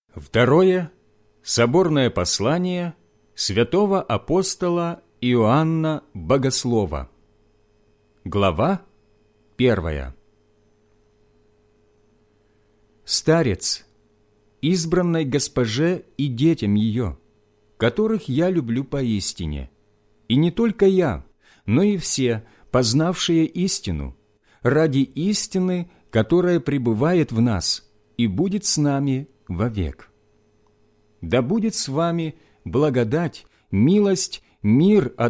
Второе соборное послание святого апостола Иоанна Богослова. Глава 1. Старец, избранной госпоже и детям ее, которых я люблю поистине, и не только я, но и все, познавшие истину, ради истины, которая пребывает в нас и будет с нами вовек. Да будет с вами благодать, милость, мир от